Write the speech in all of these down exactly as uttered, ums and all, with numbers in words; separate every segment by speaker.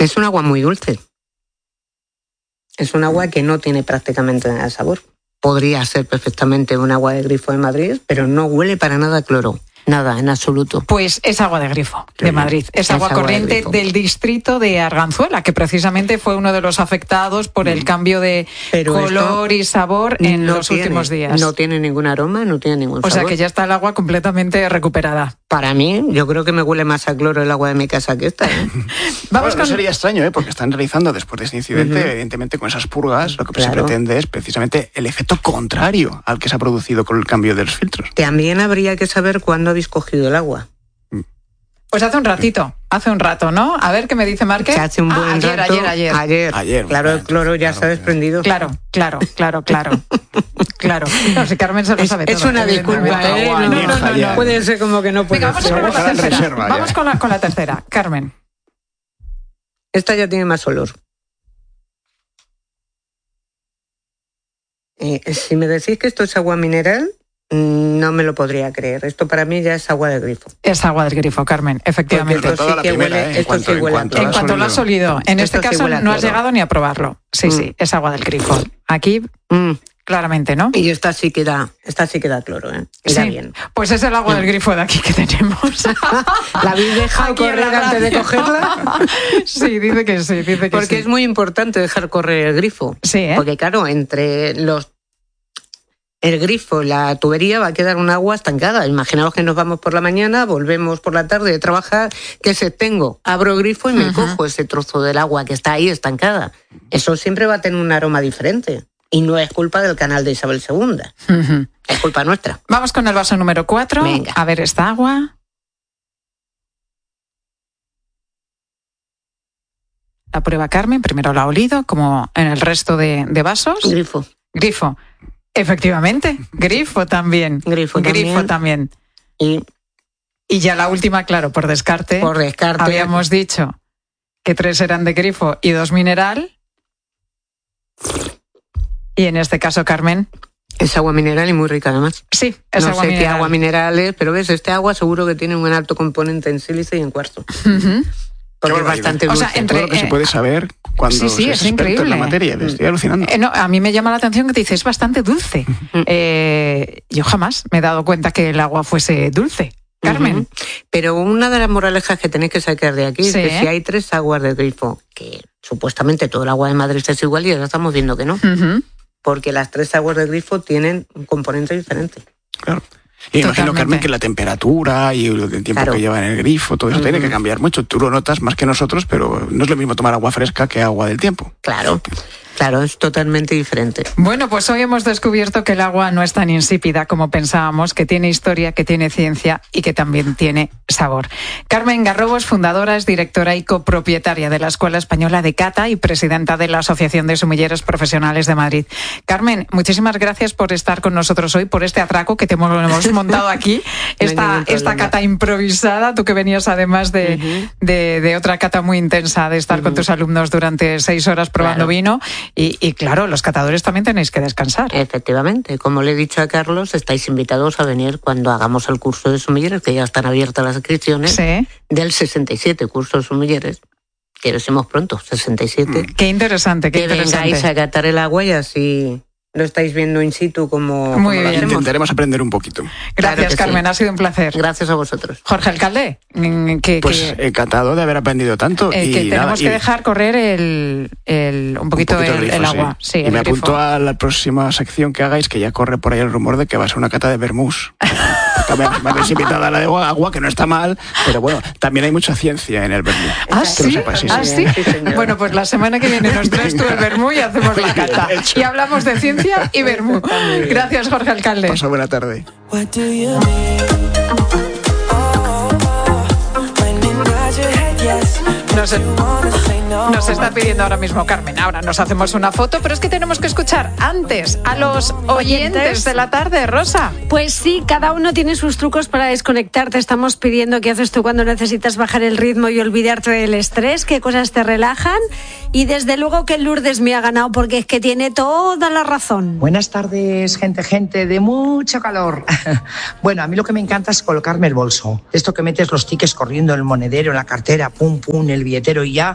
Speaker 1: Es un agua muy dulce. Es un agua que no tiene prácticamente nada de sabor. Podría ser perfectamente un agua de grifo de Madrid, pero no huele para nada a cloro. Nada, en absoluto.
Speaker 2: Pues es agua de grifo de Madrid. Es, es agua, agua corriente de del distrito de Arganzuela, que precisamente fue uno de los afectados por el cambio de Pero color y sabor en no los
Speaker 1: tiene,
Speaker 2: últimos días.
Speaker 1: No tiene ningún aroma, no tiene ningún sabor.
Speaker 2: O sea que ya está el agua completamente recuperada.
Speaker 1: Para mí, yo creo que me huele más a cloro el agua de mi casa que esta. ¿eh?
Speaker 3: Vamos bueno, con... No sería extraño, ¿eh? Porque están realizando después de ese incidente, uh-huh. evidentemente con esas purgas, lo que claro. se pretende es precisamente el efecto contrario al que se ha producido con el cambio de los filtros.
Speaker 1: También habría que saber cuándo habéis cogido el agua.
Speaker 2: Pues hace un ratito, hace un rato, ¿no? A ver qué me dice Márquez.
Speaker 1: Hace un buen
Speaker 2: ah, ayer,
Speaker 1: rato.
Speaker 2: ayer, ayer,
Speaker 1: ayer. Ayer. Claro, el cloro ya claro, se ha desprendido.
Speaker 2: Claro, claro, claro, claro. Claro. No, si Carmen se lo sabe
Speaker 1: es,
Speaker 2: todo.
Speaker 1: Es una disculpa, ¿eh? No, no, no, no, no. Puede ser como que no puede
Speaker 2: Venga, vamos
Speaker 1: ser.
Speaker 2: con la tercera. Reserva, vamos con la, con la tercera. Carmen.
Speaker 1: Esta ya tiene más olor. Eh, si me decís que esto es agua mineral, no me lo podría creer. Esto para mí ya es agua de grifo.
Speaker 2: Es agua del grifo, Carmen, efectivamente.
Speaker 1: Esto sí que
Speaker 3: primera,
Speaker 1: huele,
Speaker 3: ¿eh?
Speaker 1: esto sí huele.
Speaker 2: En cuanto, en cuanto lo has olido. En
Speaker 1: esto
Speaker 2: este caso
Speaker 1: sí
Speaker 2: no has llegado ni a probarlo. Sí, mm. sí, es agua del grifo. Aquí, mm. claramente, ¿no?
Speaker 1: Y esta sí que da, esta sí que da cloro, ¿eh? Mira
Speaker 2: sí.
Speaker 1: bien.
Speaker 2: Pues es el agua mm. del grifo de aquí que tenemos.
Speaker 1: ¿La habéis dejado correr antes de cogerla?
Speaker 2: Sí, dice que sí, dice que
Speaker 1: Porque
Speaker 2: sí.
Speaker 1: es muy importante dejar correr el grifo.
Speaker 2: Sí, ¿eh?
Speaker 1: Porque claro, entre los el grifo, la tubería, va a quedar un agua estancada. Imaginaos que nos vamos por la mañana, volvemos por la tarde de trabajar, ¿qué sé? Tengo, abro el grifo y me uh-huh. cojo ese trozo del agua que está ahí estancada. Eso siempre va a tener un aroma diferente. Y no es culpa del canal de Isabel segunda. Uh-huh. Es culpa nuestra.
Speaker 2: Vamos con el vaso número cuatro.
Speaker 1: Venga.
Speaker 2: A ver esta agua. La prueba Carmen, primero la ha olido, como en el resto de, de vasos.
Speaker 1: Grifo.
Speaker 2: Grifo. Efectivamente, grifo también.
Speaker 1: Grifo,
Speaker 2: grifo también.
Speaker 1: también. Y,
Speaker 2: y ya la última, claro, por descarte.
Speaker 1: Por descarte.
Speaker 2: Habíamos dicho que tres eran de grifo y dos mineral. Y en este caso, Carmen.
Speaker 1: Es agua mineral y muy rica además.
Speaker 2: Sí, es
Speaker 1: no
Speaker 2: agua
Speaker 1: sé
Speaker 2: mineral.
Speaker 1: qué agua mineral es, pero ves, este agua seguro que tiene un alto componente en sílice y en cuarzo.
Speaker 2: Uh-huh.
Speaker 1: Porque es bastante dulce.
Speaker 2: O sea, entre,
Speaker 3: todo lo que eh, se puede saber cuando
Speaker 2: sí, sí,
Speaker 3: se
Speaker 2: es,
Speaker 3: es experto
Speaker 2: increíble.
Speaker 3: en la materia. Me estoy alucinando.
Speaker 2: Eh, no, a mí me llama la atención que te dices, es bastante dulce. Uh-huh. Eh, yo jamás me he dado cuenta que el agua fuese dulce. Carmen.
Speaker 1: Uh-huh. Pero una de las moralejas que tenéis que sacar de aquí sí, es que ¿eh? si hay tres aguas de grifo, que supuestamente todo el agua de Madrid es igual y ahora estamos viendo que no.
Speaker 2: Uh-huh.
Speaker 1: Porque las tres aguas de grifo tienen un componente diferente.
Speaker 3: Claro. Y imagino, Carmen, que la temperatura y el tiempo claro. que lleva en el grifo, todo eso uh-huh. tiene que cambiar mucho. Tú lo notas más que nosotros, pero no es lo mismo tomar agua fresca que agua del tiempo.
Speaker 1: Claro. Claro, es totalmente diferente.
Speaker 2: Bueno, pues hoy hemos descubierto que el agua no es tan insípida como pensábamos, que tiene historia, que tiene ciencia y que también tiene sabor. Carmen Garrobos, fundadora, es directora y copropietaria de la Escuela Española de Cata y presidenta de la Asociación de Sumilleros Profesionales de Madrid. Carmen, muchísimas gracias por estar con nosotros hoy, por este atraco que te hemos, hemos montado aquí, esta, no esta cata improvisada, tú que venías además de, uh-huh. de, de otra cata muy intensa, de estar uh-huh. con tus alumnos durante seis horas probando claro. vino. Y, y claro, los catadores también tenéis que descansar.
Speaker 1: Efectivamente, como le he dicho a Carlos, estáis invitados a venir cuando hagamos el curso de sumilleros, que ya están abiertas las inscripciones,
Speaker 2: sí.
Speaker 1: del sesenta y siete curso de sumilleros, que lo hacemos pronto, sesenta y siete.
Speaker 2: Qué interesante, qué
Speaker 1: que
Speaker 2: interesante.
Speaker 1: vengáis a catar el agua y así lo estáis viendo in situ como,
Speaker 2: Muy
Speaker 1: como
Speaker 2: bien.
Speaker 1: lo hacemos.
Speaker 3: Intentaremos aprender un poquito.
Speaker 2: Gracias,
Speaker 1: claro
Speaker 2: Carmen,
Speaker 1: sí.
Speaker 2: ha sido un placer.
Speaker 1: Gracias a vosotros.
Speaker 2: Jorge Alcalde, que,
Speaker 3: pues
Speaker 2: que,
Speaker 3: encantado de haber aprendido tanto.
Speaker 2: Eh,
Speaker 3: y
Speaker 2: que tenemos
Speaker 3: nada,
Speaker 2: que
Speaker 3: y,
Speaker 2: dejar correr el, el, un poquito, un poquito el, grifo, el agua. Sí. Sí,
Speaker 3: y
Speaker 2: el
Speaker 3: me
Speaker 2: grifo.
Speaker 3: apunto a la próxima sección que hagáis, que ya corre por ahí el rumor de que va a ser una cata de vermús. Me habéis invitado a la de agua, que no está mal, pero bueno, también hay mucha ciencia en el vermú.
Speaker 2: ¿Ah, sí?
Speaker 3: Sepas, sí,
Speaker 2: ¿Ah, sí?
Speaker 1: sí
Speaker 2: bueno, pues la semana que viene nos traes tú el vermú y hacemos la cata. Y hablamos de ciencia y vermú. Gracias, Jorge Alcalde.
Speaker 3: Pasa buena tarde.
Speaker 2: No sé. Nos está pidiendo ahora mismo Carmen. Ahora nos hacemos una foto, pero es que tenemos que escuchar antes a los oyentes de la tarde, Rosa.
Speaker 4: Pues sí, cada uno tiene sus trucos para desconectar. Te estamos pidiendo qué haces tú cuando necesitas bajar el ritmo y olvidarte del estrés, qué cosas te relajan. Y desde luego que Lourdes me ha ganado porque es que tiene toda la razón.
Speaker 5: Buenas tardes, gente, gente de mucho calor. Bueno, a mí lo que me encanta es colocarme el bolso. Esto que metes los tickets corriendo en el monedero, en la cartera, pum, pum, el billetero y ya. Y digo,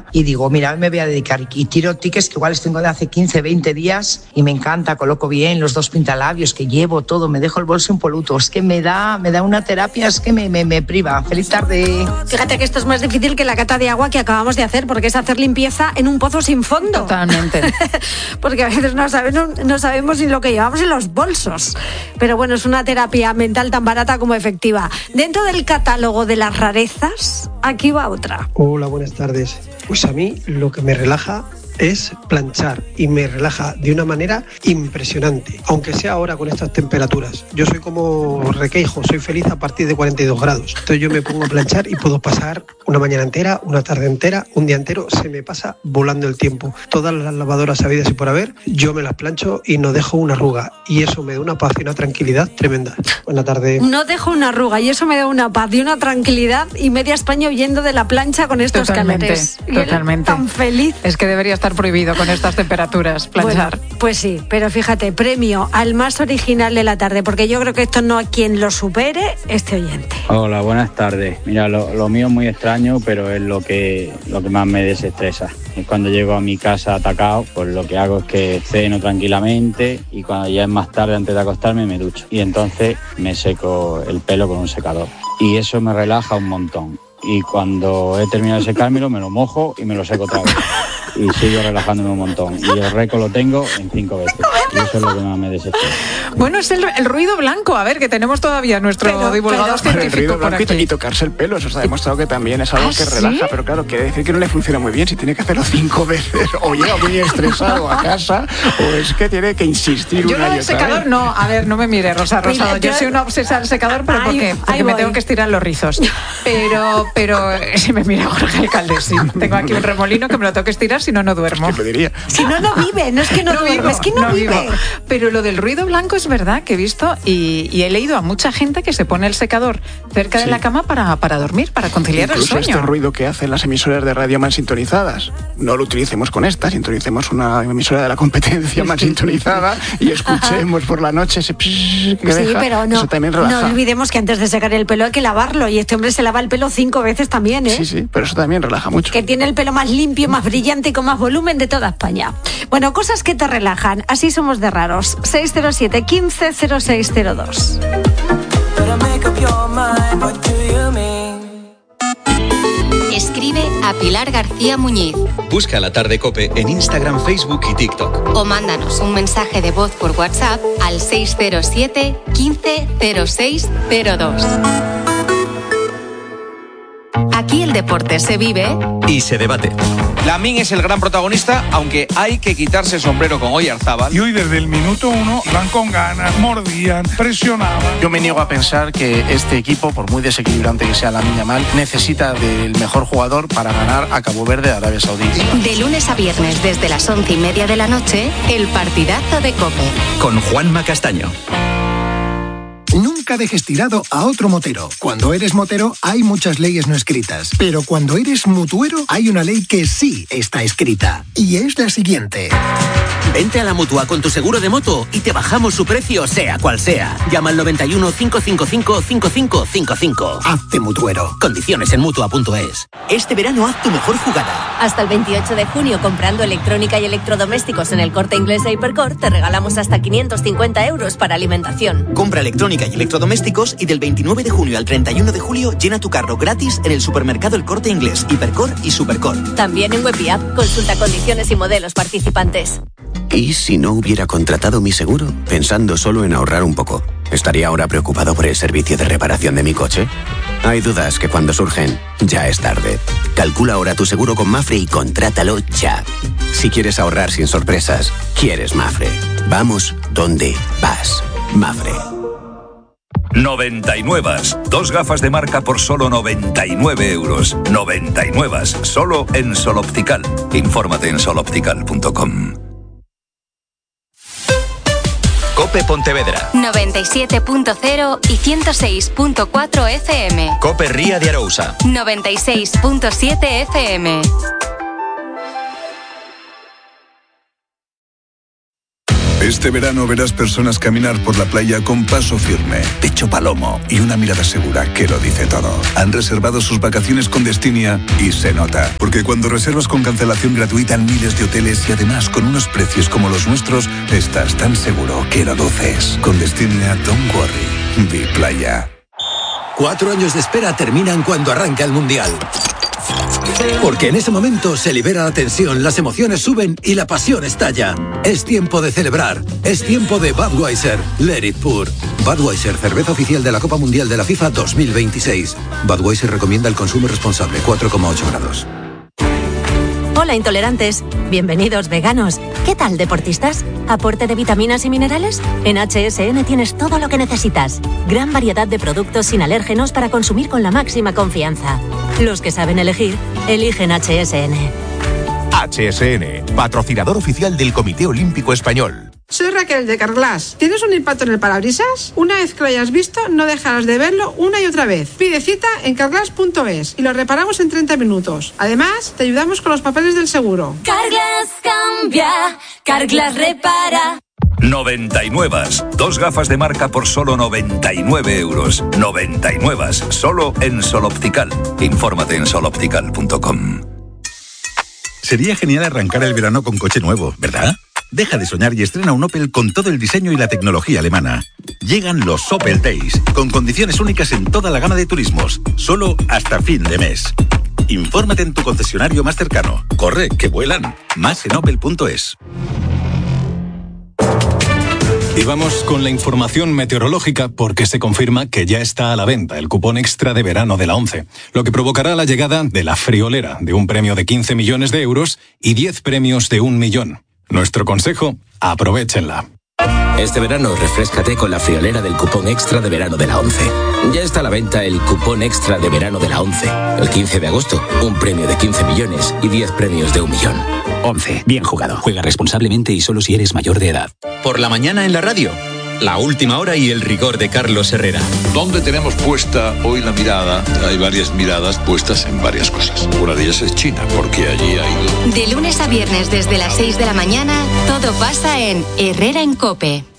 Speaker 5: digo, mira, me voy a dedicar y tiro tickets que igual los tengo de hace quince, veinte días y me encanta, coloco bien los dos pintalabios que llevo, todo, me dejo el bolso impoluto. Es que me da, me da una terapia, es que me, me, me priva. Feliz tarde.
Speaker 4: Fíjate que esto es más difícil que la cata de agua que acabamos de hacer, porque es hacer limpieza en un pozo sin fondo.
Speaker 2: Totalmente.
Speaker 4: Porque a veces no sabemos, no sabemos ni lo que llevamos en los bolsos. Pero bueno, es una terapia mental tan barata como efectiva. Dentro del catálogo de las rarezas, aquí va otra.
Speaker 6: Hola, buenas tardes. Pues a mí lo que me relaja es planchar y me relaja de una manera impresionante, aunque sea ahora con estas temperaturas. Yo soy como Requeijo, soy feliz a partir de cuarenta y dos grados. Entonces yo me pongo a planchar y puedo pasar una mañana entera, una tarde entera, un día entero, se me pasa volando el tiempo. Todas las lavadoras habidas y por haber, yo me las plancho y no dejo una arruga. Y eso me da una paz y una tranquilidad tremenda. Buena tarde.
Speaker 4: No dejo una arruga y eso me da una paz y una tranquilidad, y media España huyendo de la plancha con estos
Speaker 2: Totalmente,
Speaker 4: calores.
Speaker 2: Totalmente.
Speaker 4: Tan feliz.
Speaker 2: Es que debería estar prohibido con estas temperaturas planchar.
Speaker 4: Bueno, pues sí, pero fíjate, premio al más original de la tarde, porque yo creo que esto no hay quien lo supere, este oyente.
Speaker 7: Hola, buenas tardes. Mira, lo, lo mío es muy extraño, pero es lo que, lo que más me desestresa. Es cuando llego a mi casa atacado, pues lo que hago es que ceno tranquilamente y cuando ya es más tarde, antes de acostarme, me ducho. Y entonces me seco el pelo con un secador. Y eso me relaja un montón. Y cuando he terminado de secármelo, me lo mojo y me lo seco otra vez. Y sigo relajándome un montón. Y el récord lo tengo en cinco veces. Y eso es lo que más me desespera.
Speaker 2: Bueno, es el, el ruido blanco. A ver, que tenemos todavía nuestro pero, divulgador
Speaker 3: pero,
Speaker 2: científico
Speaker 3: el ruido
Speaker 2: por
Speaker 3: blanco
Speaker 2: aquí.
Speaker 3: Y tocarse el pelo, eso se ha demostrado que también es algo
Speaker 2: ¿Ah,
Speaker 3: que relaja.
Speaker 2: sí?
Speaker 3: Pero claro, quiere decir que no le funciona muy bien si tiene que hacerlo cinco veces. O llega muy estresado a casa, o es que tiene que insistir
Speaker 2: yo
Speaker 3: una
Speaker 2: no
Speaker 3: y
Speaker 2: del
Speaker 3: otra
Speaker 2: secador,
Speaker 3: vez.
Speaker 2: no. A ver, no me mire, Rosa Rosado. Yo soy una obsesa del secador, pero ¿por qué? Porque me tengo que estirar los rizos. Pero, pero si me mira Jorge Alcalde, sí. Tengo aquí un remolino que me lo tengo que estirar, si no, no duermo.
Speaker 3: ¿Qué diría?
Speaker 4: Si no, no vive, no es que no, no duerme, vivo, es que no, no vive.
Speaker 2: Vivo. Pero lo del ruido blanco es verdad que he visto y, y he leído a mucha gente que se pone el secador cerca sí. de la cama para, para dormir, para conciliar
Speaker 3: Incluso
Speaker 2: el sueño.
Speaker 3: Este ruido que hacen las emisoras de radio mal sintonizadas, no lo utilicemos con esta, sintonicemos una emisora de la competencia mal sintonizada y escuchemos por la noche ese psh que
Speaker 4: sí,
Speaker 3: deja,
Speaker 4: pero no,
Speaker 3: eso también relaja.
Speaker 4: No olvidemos que antes de secar el pelo hay que lavarlo, y este hombre se lava el pelo cinco veces también, ¿eh?
Speaker 3: Sí, sí, pero eso también relaja mucho.
Speaker 4: Que tiene el pelo más limpio, más brillante y con más volumen de toda España. Bueno, cosas que te relajan, así somos de raros. seis cero siete, quince, cero seis cero dos.
Speaker 8: Escribe a Pilar García Muñiz.
Speaker 9: Busca La Tarde COPE en Instagram, Facebook y TikTok.
Speaker 8: O mándanos un mensaje de voz por WhatsApp al seis cero siete, quince, cero seis cero dos. Aquí el deporte se vive
Speaker 9: y se debate.
Speaker 10: Lamine es el gran protagonista, aunque hay que quitarse el sombrero con Oyarzábal.
Speaker 11: Y hoy desde el minuto uno iban con ganas, mordían, presionaban.
Speaker 12: Yo me niego a pensar que este equipo, por muy desequilibrante que sea Lamine Yamal, necesita del mejor jugador para ganar a Cabo Verde, Arabia Saudí.
Speaker 8: De lunes a viernes desde las once y media de la noche, el partidazo de COPE.
Speaker 9: Con Juanma Castaño.
Speaker 13: Nunca dejes tirado a otro motero. Cuando eres motero hay muchas leyes no escritas, pero cuando eres mutuero hay una ley que sí está escrita, y es la siguiente.
Speaker 14: Vente a la Mutua con tu seguro de moto y te bajamos su precio sea cual sea. Llama al noventa y uno, cinco cinco cinco, cinco cinco cinco cinco.
Speaker 13: Hazte mutuero.
Speaker 14: Condiciones en mutua punto es. Este verano haz tu mejor jugada.
Speaker 15: Hasta el veintiocho de junio, comprando electrónica y electrodomésticos en el Corte Inglés e Hipercor, te regalamos hasta quinientos cincuenta euros para alimentación.
Speaker 14: Compra electrónica y electrodomésticos y del veintinueve de junio al treinta y uno de julio llena tu carro gratis en el supermercado El Corte Inglés, Hipercor y Supercor.
Speaker 15: También en web y app. Consulta condiciones y modelos participantes.
Speaker 16: ¿Y si no hubiera contratado mi seguro? Pensando solo en ahorrar un poco, ¿estaría ahora preocupado por el servicio de reparación de mi coche? Hay dudas que cuando surgen, ya es tarde. Calcula ahora tu seguro con Mafre y contrátalo ya. Si quieres ahorrar sin sorpresas, quieres Mafre. Vamos donde vas. Mafre.
Speaker 17: noventa y nueve. Dos gafas de marca por solo noventa y nueve euros. noventa y nueve. Solo en Sol Optical. Infórmate en sol optical punto com.
Speaker 9: COPE Pontevedra.
Speaker 8: noventa y siete punto cero y ciento seis punto cuatro F M.
Speaker 9: COPE Ría de Arousa.
Speaker 8: noventa y seis punto siete F M.
Speaker 18: Este verano verás personas caminar por la playa con paso firme, pecho palomo y una mirada segura que lo dice todo. Han reservado sus vacaciones con Destinia y se nota. Porque cuando reservas con cancelación gratuita en miles de hoteles y además con unos precios como los nuestros, estás tan seguro que lo luces. Con Destinia, don't worry. Vi playa.
Speaker 19: Cuatro años de espera terminan cuando arranca el Mundial. Porque en ese momento se libera la tensión, las emociones suben y la pasión estalla. Es tiempo de celebrar. Es tiempo de Budweiser. Let it pour. Budweiser, cerveza oficial de la Copa Mundial de la FIFA dos mil veintiséis. Budweiser recomienda el consumo responsable, cuatro coma ocho grados.
Speaker 15: Hola intolerantes, bienvenidos veganos. ¿Qué tal deportistas? ¿Aporte de vitaminas y minerales? En H S N tienes todo lo que necesitas. Gran variedad de productos sin alérgenos para consumir con la máxima confianza. Los que saben elegir, eligen H S N.
Speaker 20: H S N, patrocinador oficial del Comité Olímpico Español.
Speaker 21: Soy Raquel de Carglass. ¿Tienes un impacto en el parabrisas? Una vez que lo hayas visto, no dejarás de verlo una y otra vez. Pide cita en carglass punto es y lo reparamos en treinta minutos. Además, te ayudamos con los papeles del seguro.
Speaker 22: Carglass cambia, Carglass repara.
Speaker 17: noventa y nueve. Dos gafas de marca por solo noventa y nueve euros. noventa y nueve. Solo en Sol Optical. Infórmate en sol optical punto com.
Speaker 23: Sería genial arrancar el verano con coche nuevo, ¿verdad? Deja de soñar y estrena un Opel con todo el diseño y la tecnología alemana. Llegan los Opel Days, con condiciones únicas en toda la gama de turismos, solo hasta fin de mes. Infórmate en tu concesionario más cercano. Corre, que vuelan. Más en opel punto es.
Speaker 24: Y vamos con la información meteorológica porque se confirma que ya está a la venta el cupón extra de verano de la ONCE, lo que provocará la llegada de la friolera de un premio de quince millones de euros y diez premios de un millón. Nuestro consejo, aprovéchenla.
Speaker 25: Este verano refréscate con la friolera del cupón extra de verano de la ONCE. Ya está a la venta el cupón extra de verano de la ONCE. El quince de agosto, un premio de quince millones y diez premios de un millón.
Speaker 26: ONCE, bien jugado. Juega responsablemente y solo si eres mayor de edad.
Speaker 9: Por la mañana en la radio, la última hora y el rigor de Carlos Herrera.
Speaker 27: ¿Dónde tenemos puesta hoy la mirada? Hay varias miradas puestas en varias cosas. Una de ellas es China, porque allí ha ido.
Speaker 8: De lunes a viernes desde las seis de la mañana, todo pasa en Herrera en COPE.